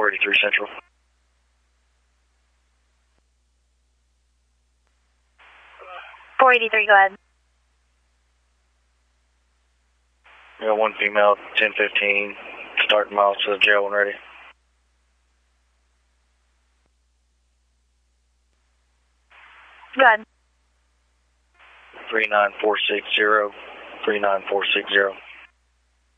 483 Central. .483, go ahead. We got one female, 1015, starting miles to the jail when ready. Go ahead. 39460, 39460.